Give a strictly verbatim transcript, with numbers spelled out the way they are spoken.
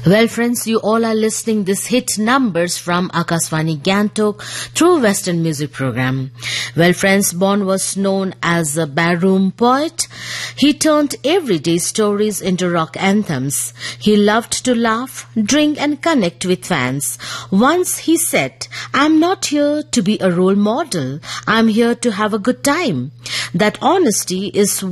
Well, friends, you all are listening this hit numbers from Akashvani Gantok through Western Music Program. Well, friends, Bon was known as a barroom poet. He turned everyday stories into rock anthems. He loved to laugh, drink and connect with fans. Once he said, "I'm not here to be a role model. I'm here to have a good time." That honesty is